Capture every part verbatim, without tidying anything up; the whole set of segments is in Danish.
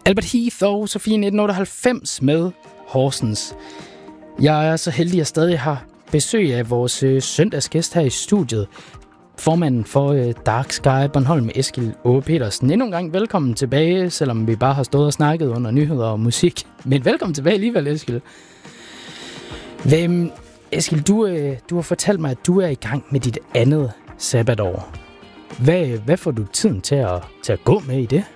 Albert Heath og Sofie nitten otteoghalvfems med Horsens. Jeg er så heldig, at jeg stadig har besøg af vores øh, søndagsgæst her i studiet. Formanden for øh, Dark Sky Bornholm, Eskil Aage Petersen. Endnu en gang velkommen tilbage, selvom vi bare har stået og snakket under nyheder og musik. Men velkommen tilbage alligevel, Eskil. Hvem, Eskil, du, øh, du har fortalt mig, at du er i gang med dit andet sabbatår. Hvad, hvad får du tiden til at, til at gå med i det?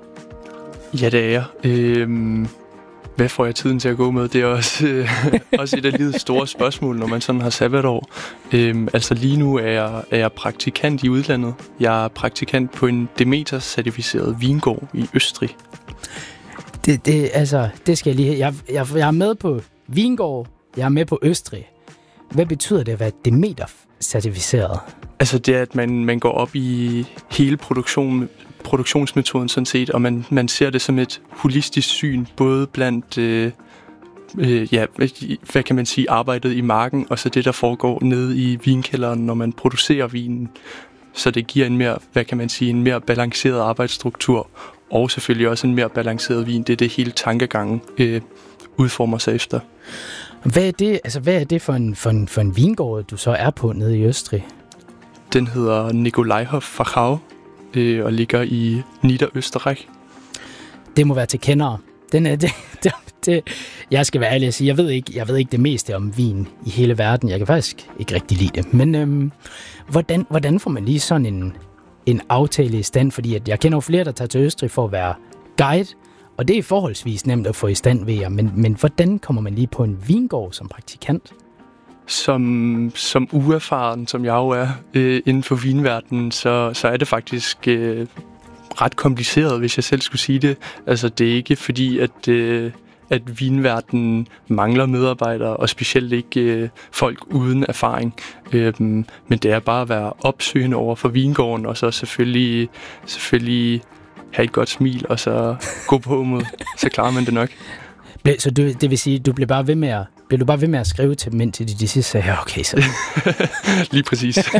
Ja, det er jeg. Øhm, hvad får jeg tiden til at gå med? Det er også, øh, også et af livets store spørgsmål, når man sådan har sabbatår. Øhm, altså lige nu er jeg, er jeg praktikant i udlandet. Jeg er praktikant på en Demeter-certificeret vingård i Østrig. Det, det, altså, det skal jeg lige... Jeg, jeg, jeg er med på vingård, jeg er med på Østrig. Hvad betyder det at være Demeter-certificeret? Altså det er, at man, man går op i hele produktionen, produktionsmetoden sådan set, og man, man ser det som et holistisk syn, både blandt, øh, øh, ja, hvad kan man sige, arbejdet i marken, og så det, der foregår nede i vinkælderen, når man producerer vinen. Så det giver en mere, hvad kan man sige, en mere balanceret arbejdsstruktur, og selvfølgelig også en mere balanceret vin. Det er det hele tankegangen øh, udformer sig efter. Hvad er det, altså, hvad er det for en, for, en, for en vingård, du så er på nede i Østrig? Den hedder Nikolaihof Wachau øh, og ligger i Niederösterreich. Det må være til kendere. Den er, det, det, det, jeg skal være ærlig at sige, jeg ved, ikke, jeg ved ikke det meste om vin i hele verden. Jeg kan faktisk ikke rigtig lide det. Men øhm, hvordan, hvordan får man lige sådan en, en aftale i stand? Fordi at jeg kender jo flere, der tager til Østrig for at være guide, og det er forholdsvis nemt at få i stand ved jer. Men, men hvordan kommer man lige på en vingård som praktikant? Som, som uerfaren, som jeg jo er øh, inden for vinverdenen, så, så er det faktisk øh, ret kompliceret, hvis jeg selv skulle sige det. Altså, det er ikke fordi, at, øh, at vinverdenen mangler medarbejdere, og specielt ikke øh, folk uden erfaring. Øh, men det er bare at være opsøgende over for vingården, og så selvfølgelig, selvfølgelig have et godt smil, og så gå på mod, så klarer man det nok. Så du, det vil sige, du bliver bare ved med at Bliver du bare ved med at skrive til dem, indtil de, de sidste sagde, ja, okay, så... Lige præcis.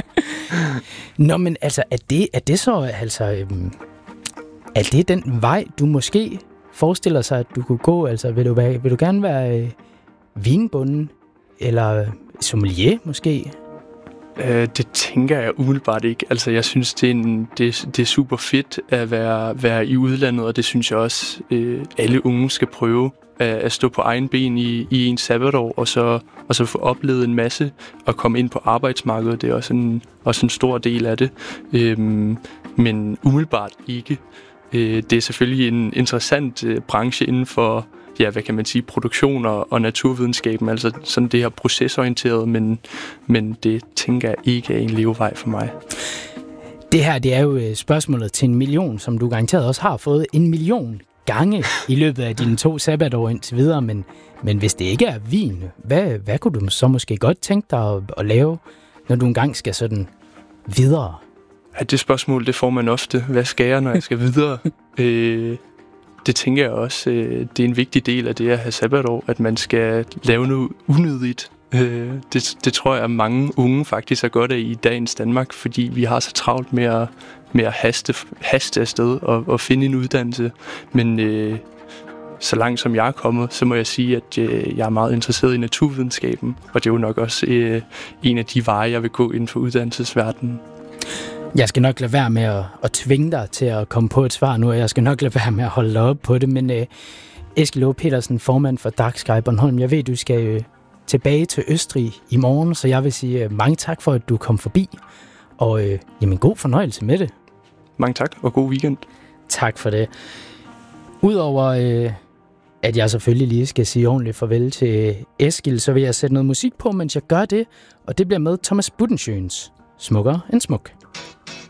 Nå, men altså, er det, er det så, altså... Øhm, er det den vej, du måske forestiller sig, at du kunne gå? Altså, vil du, være, vil du gerne være øh, vinbunden? Eller sommelier, måske? Øh, det tænker jeg umiddelbart ikke. Altså, jeg synes, det er, en, det, det er super fedt at være, være i udlandet, og det synes jeg også, øh, alle unge skal prøve. At stå på egen ben i, i en sabbatår, og så, og så få oplevet en masse og komme ind på arbejdsmarkedet. Det er også en, også en stor del af det. Øhm, men umiddelbart ikke. Øh, det er selvfølgelig en interessant øh, branche inden for, ja, hvad kan man sige, produktion og, og naturvidenskaben, altså sådan det her procesorienteret, men, men det tænker jeg ikke er en levevej for mig. Det her, det er jo spørgsmålet til en million, som du garanteret også har fået en million gange i løbet af dine to sabbatår indtil videre, men, men hvis det ikke er vin, hvad, hvad kunne du så måske godt tænke dig at, at lave, når du engang skal sådan videre? Ja, det spørgsmål, det får man ofte. Hvad skal jeg, når jeg skal videre? øh, det tænker jeg også, øh, det er en vigtig del af det at have sabbatår, at man skal lave noget unødigt. Øh, det, det tror jeg, at mange unge faktisk er godt af i dagens Danmark, fordi vi har så travlt med at med at haste, haste afsted og, og finde en uddannelse. Men øh, så langt som jeg er kommet, så må jeg sige, at øh, jeg er meget interesseret i naturvidenskaben. Og det er jo nok også øh, en af de veje, jeg vil gå inden for uddannelsesverdenen. Jeg skal nok lade være med at, at tvinge dig til at komme på et svar nu, og jeg skal nok lade være med at holde dig op på det. Men øh, Eskil Aage Petersen, formand for Dark Sky Bornholm, jeg ved, du skal øh, tilbage til Østrig i morgen, så jeg vil sige øh, mange tak for, at du kom forbi. Og øh, jamen, god fornøjelse med det. Mange tak, og god weekend. Tak for det. Udover øh, at jeg selvfølgelig lige skal sige ordentligt farvel til Eskil, så vil jeg sætte noget musik på, mens jeg gør det, og det bliver med Thomas Budensjøens Smukkere end smuk.